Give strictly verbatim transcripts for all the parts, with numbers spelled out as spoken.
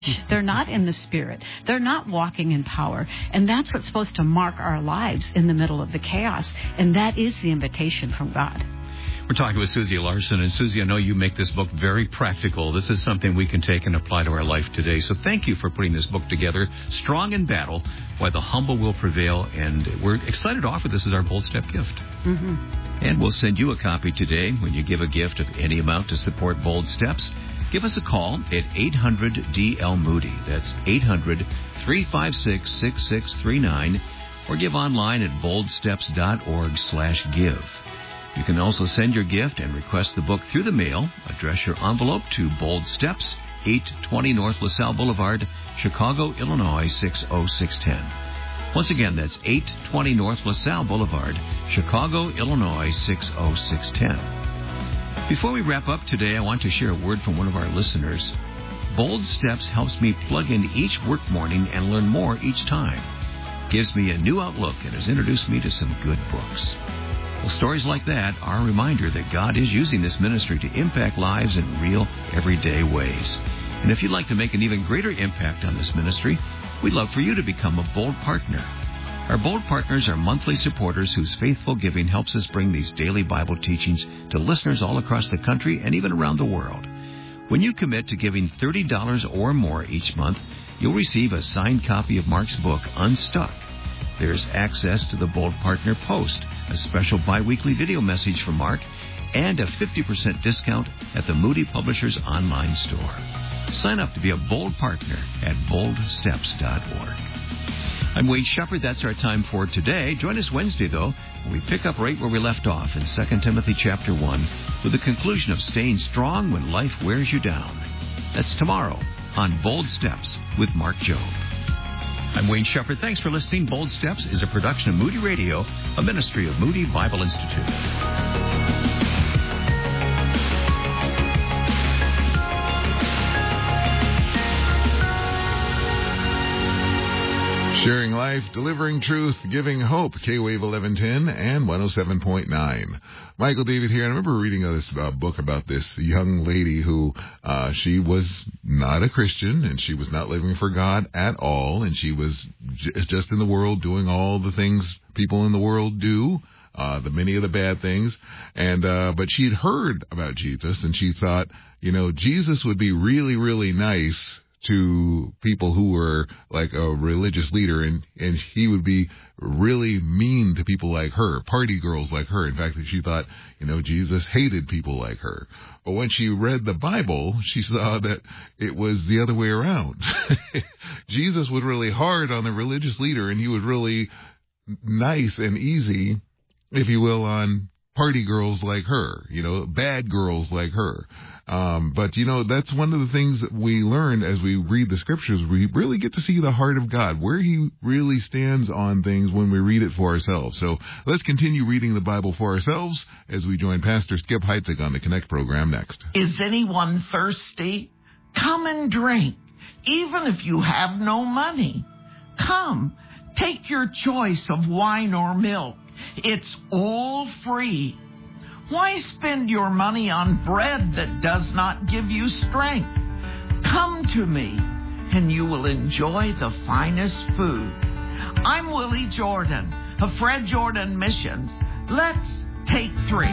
They're not in the Spirit. They're not walking in power. And that's what's supposed to mark our lives in the middle of the chaos. And that is the invitation from God. We're talking with Susie Larson. And Susie, I know you make this book very practical. This is something we can take and apply to our life today. So thank you for putting this book together. Strong in Battle, Why the Humble Will Prevail. And we're excited to offer this as our Bold Step gift. Mm-hmm. And we'll send you a copy today when you give a gift of any amount to support Bold Steps. Give us a call at eight hundred D L Moody. That's eight hundred, three five six, six six three nine. Or give online at boldsteps.org slash give. You can also send your gift and request the book through the mail. Address your envelope to Bold Steps, eight twenty North LaSalle Boulevard, Chicago, Illinois, six oh six one oh. Once again, that's eight twenty North LaSalle Boulevard, Chicago, Illinois, six oh six one oh. Before we wrap up today, I want to share a word from one of our listeners. Bold Steps helps me plug in each work morning and learn more each time. Gives me a new outlook and has introduced me to some good books. Well, stories like that are a reminder that God is using this ministry to impact lives in real, everyday ways. And if you'd like to make an even greater impact on this ministry, we'd love for you to become a Bold Partner. Our Bold Partners are monthly supporters whose faithful giving helps us bring these daily Bible teachings to listeners all across the country and even around the world. When you commit to giving thirty dollars or more each month, you'll receive a signed copy of Mark's book, Unstuck. There's access to the Bold Partner Post, a special biweekly video message from Mark, and a fifty percent discount at the Moody Publishers online store. Sign up to be a Bold Partner at bold steps dot org. I'm Wade Shepard. That's our time for today. Join us Wednesday, though, when we pick up right where we left off in Second Timothy chapter one with the conclusion of staying strong when life wears you down. That's tomorrow on Bold Steps with Mark Jobe. I'm Wayne Shepard. Thanks for listening. Bold Steps is a production of Moody Radio, a ministry of Moody Bible Institute. Sharing life, delivering truth, giving hope. K-Wave eleven ten and one oh seven point nine. Michael David here. I remember reading this uh, book about this young lady who uh, she was not a Christian and she was not living for God at all. And she was j- just in the world doing all the things people in the world do. Uh, the many of the bad things. And, uh, but she'd heard about Jesus and she thought, you know, Jesus would be really, really nice to people who were like a religious leader, and, and he would be really mean to people like her, party girls like her. In fact, she thought, you know, Jesus hated people like her. But when she read the Bible, she saw that it was the other way around. Jesus was really hard on the religious leader, and he was really nice and easy, if you will, on party girls like her, you know, bad girls like her. Um, but, you know, that's one of the things that we learn as we read the scriptures. We really get to see the heart of God, where he really stands on things when we read it for ourselves. So let's continue reading the Bible for ourselves as we join Pastor Skip Heitzig on the Connect program next. Is anyone thirsty? Come and drink, even if you have no money. Come, take your choice of wine or milk. It's all free. Why spend your money on bread that does not give you strength? Come to me, and you will enjoy the finest food. I'm Willie Jordan of Fred Jordan Missions. Let's take three.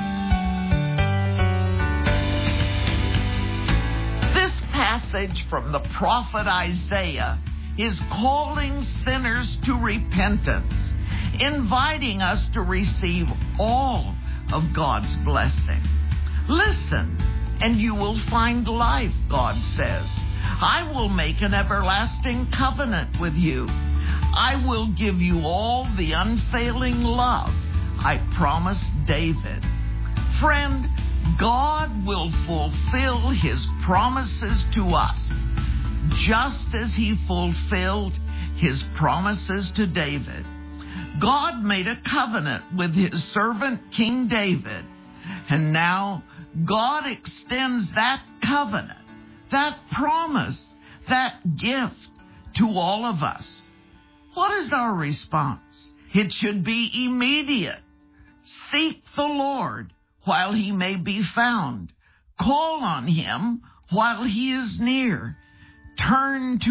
This passage from the prophet Isaiah is calling sinners to repentance, inviting us to receive all of God's blessing. Listen, and you will find life, God says. I will make an everlasting covenant with you. I will give you all the unfailing love I promised David. Friend, God will fulfill his promises to us, just as he fulfilled his promises to David. God made a covenant with his servant King David, and now God extends that covenant, that promise, that gift to all of us. What is our response? It should be immediate. Seek the Lord while he may be found. Call on him while he is near. turn to